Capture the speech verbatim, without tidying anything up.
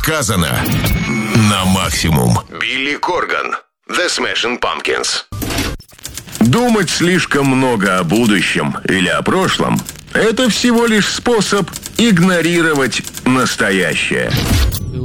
сказано на максимум. Билли Корган, The Smashing Pumpkins. Думать слишком много о будущем или о прошлом – это всего лишь способ игнорировать настоящее.